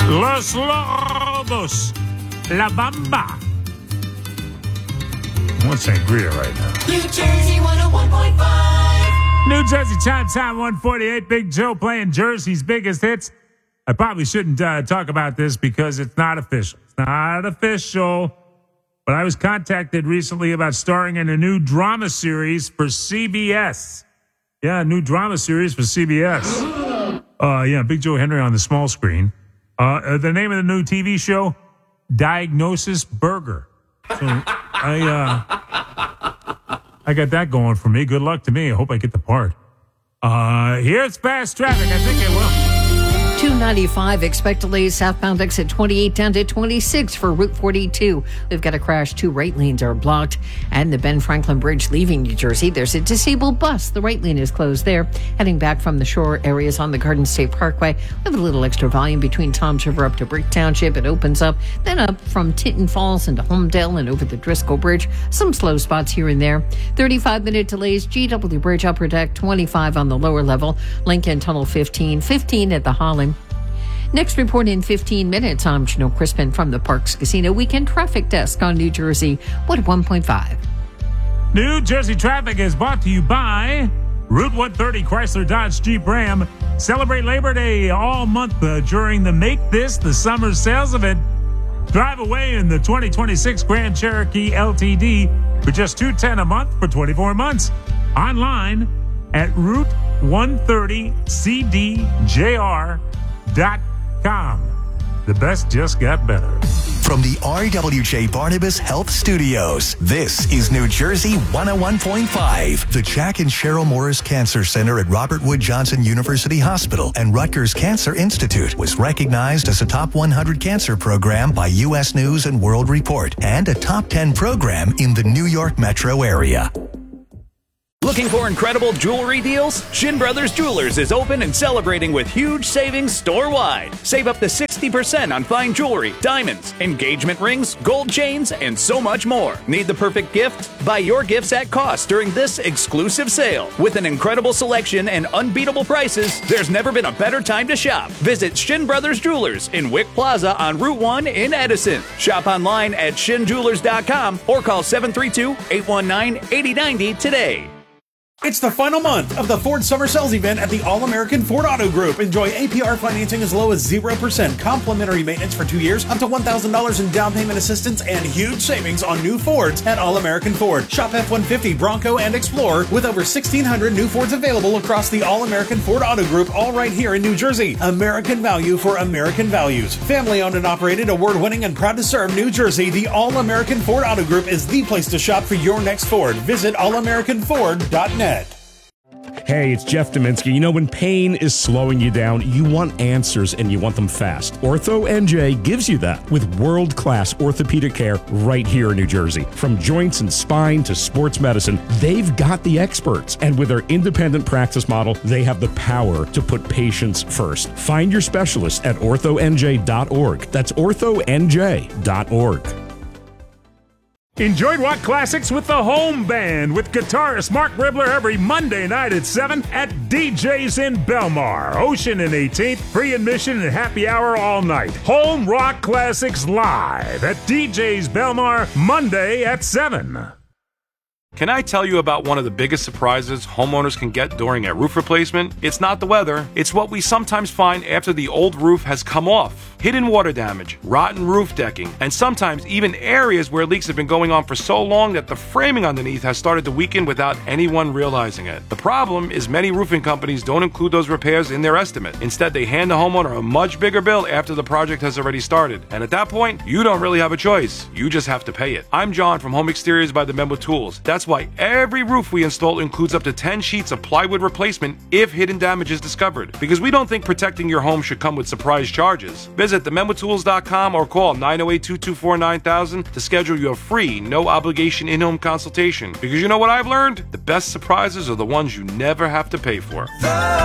Los Lobos, La Bamba. I want sangria right now. New Jersey 101.5. New Jersey Chime Time 148. Big Joe playing Jersey's biggest hits. I probably shouldn't talk about this because it's not official. It's not official. But I was contacted recently about starring in a new drama series for CBS. Yeah, a new drama series for CBS. Yeah, Big Joe Henry on the small screen. The name of the new TV show, Diagnosis Burger. So I got that going for me. Good luck to me. I hope I get the part. Here's fast traffic. I think I will. 295, expect delays southbound exit 28 down to 26 for Route 42. We've got a crash. 2 right lanes are blocked. And the Ben Franklin Bridge leaving New Jersey, there's a disabled bus. The right lane is closed there. Heading back from the shore areas on the Garden State Parkway, we have a little extra volume between Toms River up to Brick Township. It opens up, then up from Tinton Falls into Homedale and over the Driscoll Bridge. Some slow spots here and there. 35-minute delays, GW Bridge upper deck, 25 on the lower level. Lincoln Tunnel 15 at the Holland. Next report in 15 minutes. I'm Janelle Crispin from the Parks Casino Weekend Traffic Desk on New Jersey 101.5. New Jersey traffic is brought to you by Route 130 Chrysler Dodge Jeep Ram. Celebrate Labor Day all month during the Make This the Summer sales event. Drive away in the 2026 Grand Cherokee LTD for just $210 a month for 24 months. Online at Route130CDJR.com. The best just got better. From the RWJ Barnabas Health Studios, this is New Jersey 101.5. The Jack and Cheryl Morris Cancer Center at Robert Wood Johnson University Hospital and Rutgers Cancer Institute was recognized as a top 100 cancer program by U.S. News and World Report and a top 10 program in the New York metro area. Looking for incredible jewelry deals? Shin Brothers Jewelers is open and celebrating with huge savings store-wide. Save up to 60% on fine jewelry, diamonds, engagement rings, gold chains, and so much more. Need the perfect gift? Buy your gifts at cost during this exclusive sale. With an incredible selection and unbeatable prices, there's never been a better time to shop. Visit Shin Brothers Jewelers in Wick Plaza on Route 1 in Edison. Shop online at shinjewelers.com or call 732-819-8090 today. It's the final month of the Ford Summer Sales event at the All-American Ford Auto Group. Enjoy APR financing as low as 0%, complimentary maintenance for 2 years, up to $1,000 in down payment assistance, and huge savings on new Fords at All-American Ford. Shop F-150, Bronco, and Explorer with over 1,600 new Fords available across the All-American Ford Auto Group, all right here in New Jersey. American value for American values. Family-owned and operated, award-winning, and proud to serve New Jersey, the All-American Ford Auto Group is the place to shop for your next Ford. Visit allamericanford.net. Hey, it's Jeff Dominski. You know, when pain is slowing you down, you want answers and you want them fast. Ortho NJ gives you that with world-class orthopedic care right here in New Jersey. From joints and spine to sports medicine, they've got the experts. And with their independent practice model, they have the power to put patients first. Find your specialist at orthonj.org. That's orthonj.org. Enjoy rock classics with the Home Band with guitarist Mark Ribler every Monday night at 7 at DJ's in Belmar. Ocean and 18th, free admission and happy hour all night. Home Rock Classics live at DJ's Belmar Monday at 7. Can I tell you about one of the biggest surprises homeowners can get during a roof replacement? It's not the weather, it's what we sometimes find after the old roof has come off. Hidden water damage, rotten roof decking, and sometimes even areas where leaks have been going on for so long that the framing underneath has started to weaken without anyone realizing it. The problem is many roofing companies don't include those repairs in their estimate. Instead, they hand the homeowner a much bigger bill after the project has already started. And at that point, you don't really have a choice. You just have to pay it. I'm John from Home Exteriors by the Membo Tools. That's why every roof we install includes up to 10 sheets of plywood replacement if hidden damage is discovered. Because we don't think protecting your home should come with surprise charges. Visit themembotools.com or call 908-224-9000 to schedule your free, no-obligation in-home consultation. Because you know what I've learned? The best surprises are the ones you never have to pay for. The